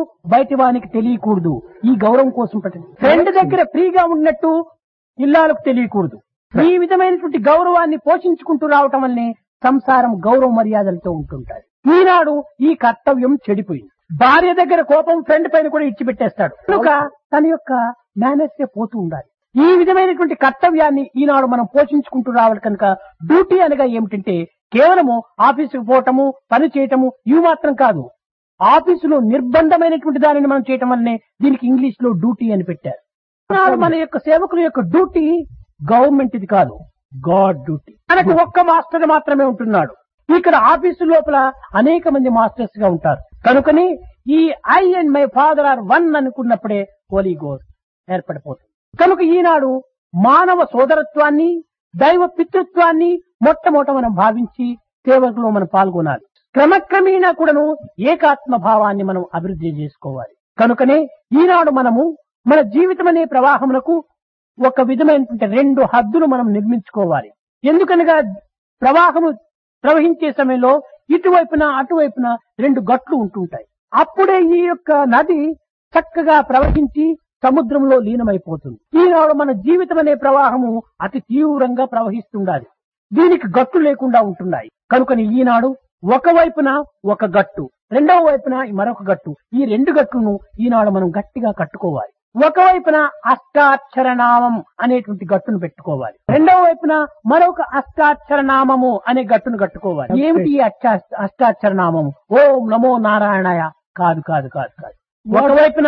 బయటి వానికి తెలియకూడదు. ఈ గౌరవం కోసం పెట్టండి. ఫ్రెండ్ దగ్గర ఫ్రీగా ఉన్నట్టు ఇల్లాలకు తెలియకూడదు. ఈ విధమైనటువంటి గౌరవాన్ని పోషించుకుంటూ రావటం వల్లనే సంసారం గౌరవ మర్యాదలతో ఉంటుంటాయి. ఈనాడు ఈ కర్తవ్యం చెడిపోయింది. భార్య దగ్గర కోపం ఫ్రెండ్ పైన కూడా ఇచ్చిపెట్టేస్తాడు. కనుక తన యొక్క మేనర్సే పోతూ ఉండాలి. ఈ విధమైనటువంటి కర్తవ్యాన్ని ఈనాడు మనం పోషించుకుంటూ రావాలి. కనుక డ్యూటీ అనగా ఏమిటంటే కేవలము ఆఫీసుకు పోవటము, పని చేయటము ఇవి మాత్రం కాదు. ఆఫీసులో నిర్బంధమైనటువంటి దానిని మనం చేయటం వల్లనే దీనికి ఇంగ్లీష్ లో డ్యూటీ అని పెట్టారు. ఈనాడు మన యొక్క సేవకుల యొక్క డ్యూటీ గవర్నమెంట్ ఇది కాదు, గాడ్ డ్యూటీ. మనకు ఒక్క మాస్టర్ మాత్రమే ఉంటున్నాడు. ఇక్కడ ఆఫీసు లోపల అనేక మంది మాస్టర్స్ గా ఉంటారు. కనుకని ఈ I and my father are one అనుకున్నప్పుడే Holi ghost ఏర్పడిపోతుంది. కనుక ఈనాడు మానవ సోదరత్వాన్ని, దైవ పితృత్వాన్ని మొట్టమొదట మనం భావించి సేవకులో మనం పాల్గొనాలి. క్రమక్రమేణా కూడాను ఏకాత్మ భావాన్ని మనం అభివృద్ధి చేసుకోవాలి. కనుకనే ఈనాడు మనము మన జీవితం అనే ప్రవాహమునకు ఒక విధమైనటువంటి 2 హద్దులు మనం నిర్మించుకోవాలి. ఎందుకనగా ప్రవాహము ప్రవహించే సమయంలో ఇటువైపున అటువైపున 2 గట్లు ఉంటుంటాయి. అప్పుడే ఈ యొక్క నది చక్కగా ప్రవహించి సముద్రంలో లీనమైపోతుంది. ఈనాడు మన జీవితం అనే ప్రవాహము అతి తీవ్రంగా ప్రవహిస్తుండాలి. దీనికి గట్టు లేకుండా ఉంటున్నాయి. కనుకని ఈనాడు ఒకవైపున ఒక గట్టు, రెండవ వైపున మరొక గట్టు, ఈ 2 గట్టును ఈనాడు మనం గట్టిగా కట్టుకోవాలి. ఒకవైపున అష్టాక్షర నామం అనేటువంటి గట్టును పెట్టుకోవాలి. రెండవ వైపున మరొక అష్టాక్షర నామము అనే గట్టును కట్టుకోవాలి. ఏమిటి ఈ అష్టాక్షర నామము? ఓం నమో నారాయణాయ కాదు కాదు కాదు కాదు. ఒకవైపున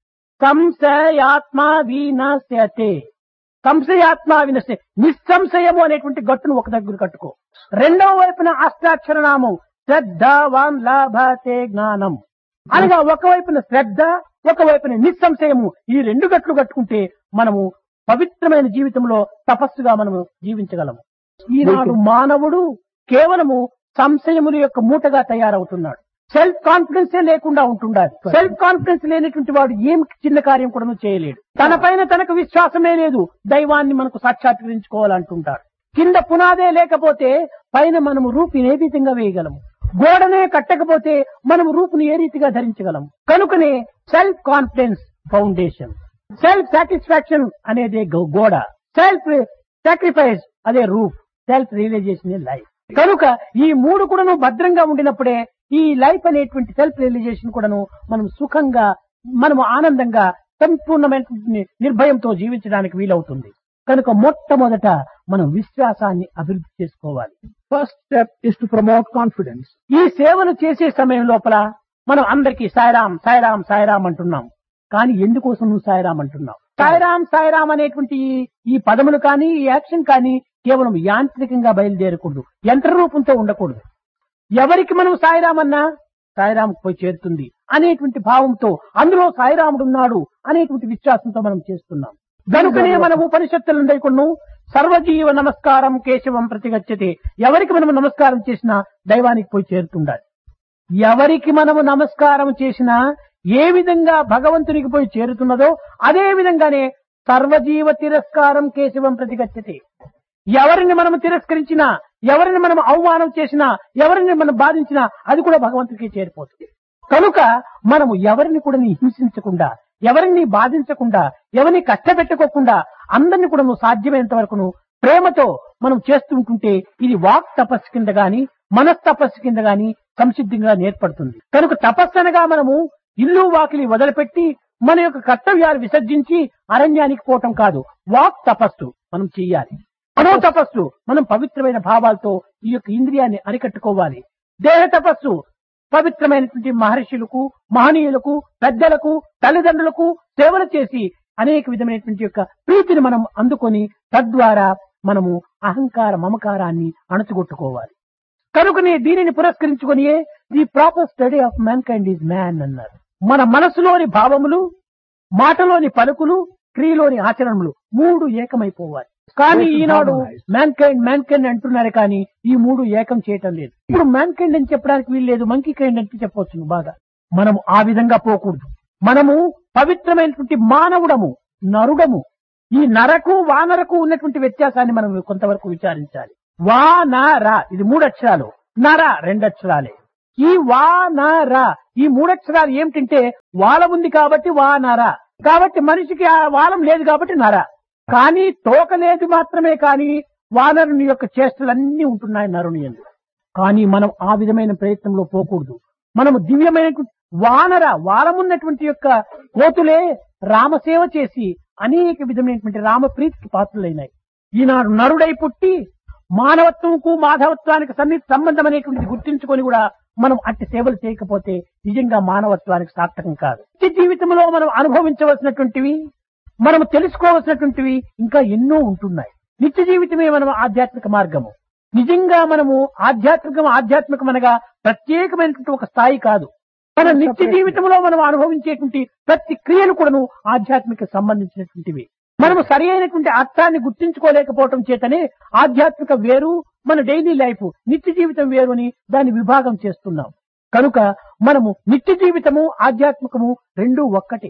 సంశయాత్మ వినశ్యతే, సంశయాత్మ వినశ్య, నిస్సంశయము అనేటువంటి గట్టును ఒక దగ్గర కట్టుకో. రెండవ వైపున అష్టాక్షర నామం శ్రద్ధవాన్ లభతే జ్ఞానం అనగా ఒకవైపున శ్రద్ధ, ఒకవైపున నిస్సంశయము, ఈ 2 గట్లు కట్టుకుంటే మనము పవిత్రమైన జీవితంలో తపస్సుగా మనము జీవించగలము. ఈనాడు మానవుడు కేవలము సంశయముల యొక్క మూటగా తయారవుతున్నాడు. సెల్ఫ్ కాన్ఫిడెన్సే లేకుండా ఉంటుండాలి. సెల్ఫ్ కాన్ఫిడెన్స్ లేనటువంటి వాడు ఏం చిన్న కార్యం కూడా చేయలేడు. తన పైన తనకు విశ్వాసమే లేదు. దైవాన్ని మనకు సాక్షాత్కరించుకోవాలంటుంటాడు. కింద పునాదే లేకపోతే పైన మనము రూపుని ఏ విధంగా వేయగలము? గోడనే కట్టకపోతే మనము రూపుని ఏ రీతిగా ధరించగలము? కనుకనే self confidence foundation, self satisfaction అనేది గోడ, సెల్ఫ్ సాక్రిఫైస్ అదే రూఫ్, సెల్ఫ్ రియలైజేషన్ లైఫ్. కనుక ఈ 3 కూడాను భద్రంగా ఉండినప్పుడే ఈ లైఫ్ అనేటువంటి సెల్ఫ్ రియలైజేషన్ కూడాను మనం సుఖంగా, మనము ఆనందంగా, సంపూర్ణమైన నిర్భయంతో జీవించడానికి వీలవుతుంది. కనుక మొట్టమొదట మనం విశ్వాసాన్ని అభివృద్ధి చేసుకోవాలి. First step is to promote confidence. ఈ సేవలు చేసే సమయం లోపల మనం అందరికీ సాయిరాం సాయిరాం సాయిరాం అంటున్నాం. కానీ ఎందుకోసం నువ్వు సాయిరాం అంటున్నావు? సాయిరాం సాయిరాం అనేటువంటి ఈ పదములు కానీ, ఈ యాక్షన్ కానీ కేవలం యాంత్రికంగా బయలుదేరకూడదు, యంత్ర రూపంతో ఉండకూడదు. ఎవరికి మనం సాయిరామన్నా సాయిరాంకు పోయి చేరుతుంది అనేటువంటి భావంతో, అందులో సాయిరాముడు ఉన్నాడు అనేటువంటి విశ్వాసంతో మనం చేస్తున్నాం. కనుకనే మనం ఉపనిషత్తులను సర్వజీవ నమస్కారం కేశవం ప్రతిగచ్చతే, ఎవరికి మనం నమస్కారం చేసినా దైవానికి పోయి చేరుతుండాలి. ఎవరికి మనము నమస్కారం చేసినా ఏ విధంగా భగవంతునికి పోయి చేరుతున్నదో అదే విధంగానే సర్వజీవ తిరస్కారం కేశవం ప్రతిగచ్చతే. ఎవరిని మనం తిరస్కరించినా, ఎవరిని మనం అవమానం చేసినా, ఎవరిని మనం బాధించినా అది కూడా భగవంతుడికి చేరిపోతుంది. కనుక మనము ఎవరిని కూడా హింసించకుండా, ఎవరిని బాధించకుండా, ఎవరిని కష్టపెట్టుకోకుండా అందరినీ కూడా సాధ్యమైనంత వరకు ప్రేమతో మనం చేస్తుంటుంటే ఇది వాక్ తపస్సు కింద గాని, మనస్తపస్సు కింద గాని సంసిద్ధంగా ఏర్పడుతుంది. కనుక తపస్సు అనగా మనము ఇల్లు వాకిలి వదిలిపెట్టి మన యొక్క కర్తవ్యాలు విసర్జించి అరణ్యానికి పోవటం కాదు. వాక్ తపస్సు మనం చెయ్యాలి. మనో తపస్సు మనం పవిత్రమైన భావాలతో ఈ యొక్క ఇంద్రియాన్ని అరికట్టుకోవాలి. దేహ తపస్సు పవిత్రమైనటువంటి మహర్షులకు, మహనీయులకు, పెద్దలకు, తల్లిదండ్రులకు సేవలు చేసి అనేక విధమైనటువంటి యొక్క ప్రీతిని మనం అందుకొని తద్వారా మనము అహంకార మమకారాన్ని అణచుగొట్టుకోవాలి. కనుకనే దీనిని పురస్కరించుకొని the proper study of man kind is man అన్నారు. మన మనసులోని భావములు, మాటలోని పలుకులు, క్రియలోని ఆచరణలు 3 ఏకమైపోవాలి. కానీ ఈనాడు మ్యాన్ కైండ్ అంటున్నారు కానీ ఈ 3 ఏకం చేయటం లేదు. ఇప్పుడు మ్యాన్ కైండ్ అని చెప్పడానికి వీలు లేదు, మంకీ కైండ్ అంటే చెప్పవచ్చు బాగా. మనము ఆ విధంగా పోకూడదు. మనము పవిత్రమైనటువంటి మానవుడము, నరుడము. ఈ నరకు వానరకు ఉన్నటువంటి వ్యత్యాసాన్ని మనం కొంతవరకు విచారించాలి. వానర ఇది 3 అక్షరాలు, నర 2 అక్షరాలే. ఈ వానర ఈ మూడక్షరాలు ఏమిటంటే వాలం ఉంది కాబట్టి వా నర, కాబట్టి మనిషికి ఆ వాలం లేదు కాబట్టి నర. కానీ తోక లేదు మాత్రమే కానీ వానరుని యొక్క చేష్టలన్నీ ఉంటున్నాయి నరుని యందు. కానీ మనం ఆ విధమైన ప్రయత్నంలో పోకూడదు. మనము దివ్యమైనటువంటి వాలమున్నటువంటి యొక్క కోతులే రామసేవ చేసి అనేక విధమైనటువంటి రామప్రీతికి పాత్రలైనాయి. ఈనాడు నరుడై పుట్టి మానవత్వంకు మాధవత్వానికి సంబంధం అనేటువంటిది గుర్తించుకొని కూడా మనం అట్టి సేవలు చేయకపోతే నిజంగా మానవత్వానికి సార్థకం కాదు. నిత్య జీవితంలో మనం అనుభవించవలసినటువంటివి, మనం తెలుసుకోవలసినటువంటివి ఇంకా ఎన్నో ఉంటున్నాయి. నిత్య జీవితమే మనం ఆధ్యాత్మిక మార్గము. నిజంగా మనము ఆధ్యాత్మికం అనగా ప్రత్యేకమైనటువంటి ఒక స్థాయి కాదు. మన నిత్య జీవితంలో మనం అనుభవించేటువంటి ప్రతి క్రియలు కూడాను ఆధ్యాత్మిక సంబంధించినటువంటివి. మనము సరి అయినటువంటి అర్థాన్ని గుర్తించుకోలేకపోవటం చేతనే ఆధ్యాత్మిక వేరు, మన డైలీ లైఫ్ నిత్య జీవితం వేరు అని దాన్ని విభాగం చేస్తున్నాం. కనుక మనము నిత్య జీవితము ఆధ్యాత్మికము రెండూ ఒక్కటే.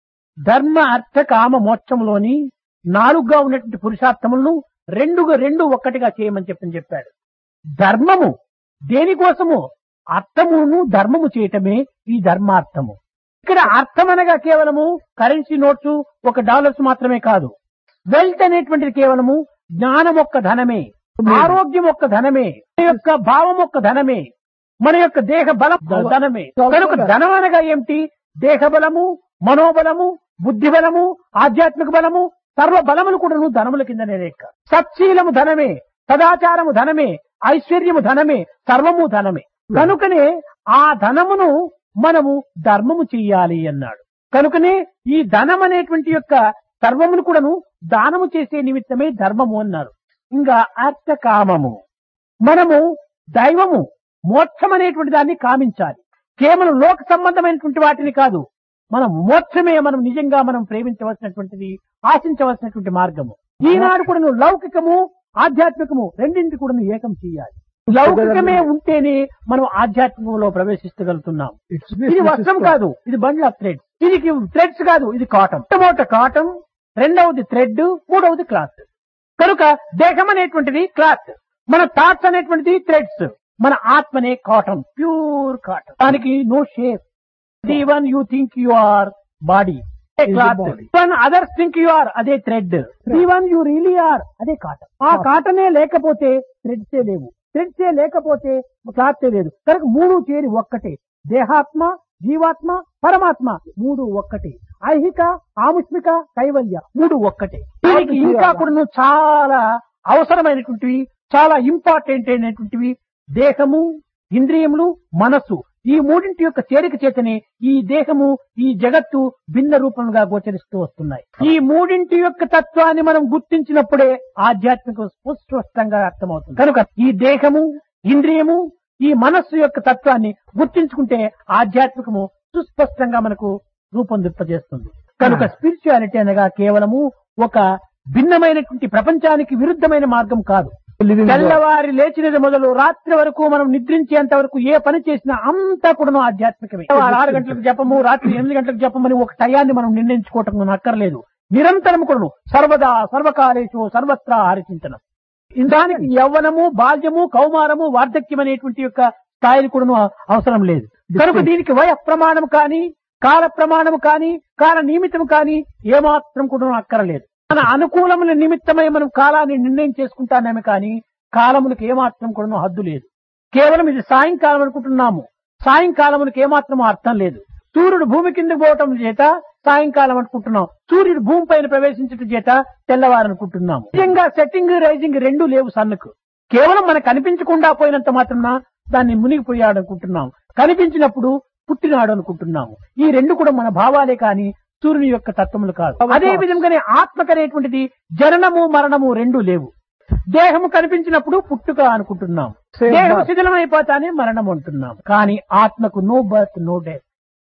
ధర్మ అర్థ కామ మోక్షంలోని 4గా ఉన్నటువంటి పురుషార్థములను రెండు ఒక్కటిగా చేయమని చెప్పాడు. ధర్మము దేనికోసము? అర్థమును ధర్మము చేయటమే ఈ ధర్మార్థము. ఇక్కడ అర్థం అనగా కేవలము కరెన్సీ నోట్స్ $1 మాత్రమే కాదు. వెల్త్ అనేటువంటిది కేవలము జ్ఞానం ఒక్క ధనమే, ఆరోగ్యం ఒక్క ధనమే, మన యొక్క భావం ఒక్క ధనమే, మన యొక్క దేహ బలం ధనమే. కనుక ధనం అనగా ఏమిటి? దేహ బలము, మనోబలము, బుద్ధి బలము, ఆధ్యాత్మిక బలము, సర్వ బలములు కూడాను ధనముల కిందనే లెక్క. సత్శీలము ధనమే, సదాచారము ధనమే, ఐశ్వర్యము ధనమే, సర్వము ధనమే. కనుకనే ఆ ధనమును మనము ధర్మము చెయ్యాలి అన్నాడు. కనుకనే ఈ ధనం అనేటువంటి యొక్క సర్వమును కూడాను దానము చేసే నిమిత్తమే ధర్మము అన్నారు. ఇంకా అర్థకామము, మనము దైవము మోక్షం అనేటువంటి దాన్ని కామించాలి. కేవలం లోక సంబంధమైనటువంటి వాటిని కాదు, మనం మోక్షమే మనం నిజంగా మనం ప్రేమించవలసినటువంటిది, ఆశించవలసినటువంటి మార్గము. ఈనాడు కూడా లౌకికము ఆధ్యాత్మికము రెండింటి కూడా ఏకం చేయాలి. లౌకికమే ఉంటేనే మనం ఆధ్యాత్మికంలో ప్రవేశించగలుగుతున్నాం. ఇది వస్త్రం కాదు, ఇది బండ్ల థ్రెడ్. ఇది థ్రెడ్స్ కాదు, ఇది కాటన్. మొట్టమొదట కాటన్, రెండవది థ్రెడ్, మూడవది క్లాత్. కనుక దేహం అనేటువంటిది క్లాత్, మన థాట్స్ అనేటువంటిది థ్రెడ్స్, మన ఆత్మనే కాటన్, ప్యూర్ కాటన్. దానికి no shape. Even you think you or body, cloth. Even others think you are, అదే thread. Even you really are, అదే కాటన్. ఆ కాటనే లేకపోతే థ్రెడ్సే లేవు, థ్రెడ్సే లేకపోతే క్లాత్ లేదు. కనుక మూడు చేరి ఒక్కటే. దేహాత్మ, జీవాత్మ, పరమాత్మ మూడు ఒక్కటే. ఐహిక, ఆముష్మిక, కైవల్య మూడు ఒక్కటే. దీనికి ఇంకా కూడా చాలా అవసరమైనటువంటివి, చాలా ఇంపార్టెంట్ అయినటువంటివి దేహము, ఇంద్రియములు, మనస్సు. ఈ మూడింటి యొక్క చేరిక చేతనే ఈ దేహము, ఈ జగత్తు భిన్న రూపంగా గోచరిస్తూ వస్తున్నాయి. ఈ మూడింటి యొక్క తత్వాన్ని మనం గుర్తించినప్పుడే ఆధ్యాత్మిక స్పష్టంగా అర్థమవుతుంది. కనుక ఈ దేహము, ఇంద్రియము, ఈ మనస్సు యొక్క తత్వాన్ని గుర్తించుకుంటే ఆధ్యాత్మికము సుస్పష్టంగా మనకు రూపొందింపజేస్తుంది. కనుక స్పిరిచువాలిటీ అనగా కేవలము ఒక భిన్నమైనటువంటి ప్రపంచానికి విరుద్ధమైన మార్గం కాదు. తెల్లవారి లేచినది మొదలు రాత్రి వరకు మనం నిద్రించేంత వరకు ఏ పని చేసినా అంతా కూడా ఆధ్యాత్మికమే. 6 గంటలకు జపము, రాత్రి 8 గంటలకు జపమని ఒక టయాన్ని మనం నిర్ణయించుకోవటం అక్కర్లేదు. నిరంతరం కూడా సర్వదా సర్వకాలేషు సర్వత్రా హరిచింతనం. దానికి యవ్వనము, బాల్యము, కౌమారము, వార్ధక్యం అనేటువంటి యొక్క స్థాయిలు కూడా అవసరం లేదు. కనుక దీనికి వయ ప్రమాణం కానీ, కాల ప్రమాణం కానీ, కాల నిమిత్తం కానీ ఏమాత్రం కూడా అక్కర్లేదు. మన అనుకూలముల నిమిత్తమై మనం కాలాన్ని నిర్ణయం చేసుకుంటానేమే కానీ కాలములకు ఏమాత్రం కూడా హద్దు లేదు. కేవలం ఇది సాయంకాలం అనుకుంటున్నాము, సాయంకాలములకు ఏమాత్రం అర్థం లేదు. సూర్యుడు భూమి కిందకు పోవటం చేత సాయంకాలం అనుకుంటున్నాం, సూర్యుడు భూమి పైన ప్రవేశించడం చేత తెల్లవారనుకుంటున్నాము. నిజంగా సెట్టింగ్, రైజింగ్ రెండూ లేవు సన్నుకు. కేవలం మనకు కనిపించకుండా పోయినంత మాత్రం దాన్ని మునిగిపోయాడు అనుకుంటున్నాం, కనిపించినప్పుడు పుట్టినాడు అనుకుంటున్నాము. ఈ రెండు కూడా మన భావాలే కానీ సూర్యుని యొక్క తత్వములు కాదు. అదే విధంగానే ఆత్మకనేటువంటిది జననము, మరణము రెండూ లేవు. దేహము కనిపించినప్పుడు పుట్టుక అనుకుంటున్నాం, దేహం శిథిలమైపోతానే మరణం అంటున్నాం. కానీ ఆత్మకు నో బర్త్, నో డెత్.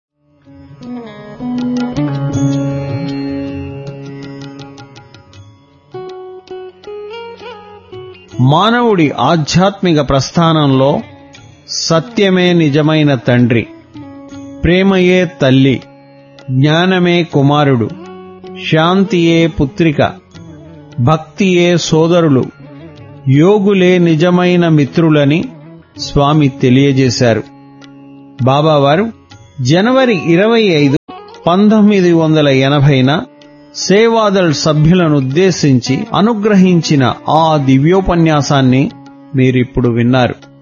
మానవుడి ఆధ్యాత్మిక ప్రస్థానంలో సత్యమే నిజమైన తండ్రి, ప్రేమయే తల్లి, జ్ఞానమే కుమారుడు, శాంతియే పుత్రిక, భక్తియే సోదరులు, యోగులే నిజమైన మిత్రులని స్వామి తెలియజేశారు. బాబావారు జనవరి 25, 1980న సేవాదళ్ సభ్యులనుద్దేశించి అనుగ్రహించిన ఆ దివ్యోపన్యాసాన్ని మీరిప్పుడు విన్నారు.